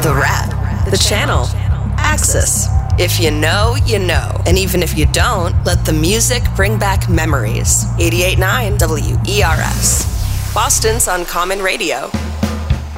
The Rap, the channel, Axis. If you know, you know. And even if you don't, let the music bring back memories. 88.9 WERS. Boston's Uncommon Radio.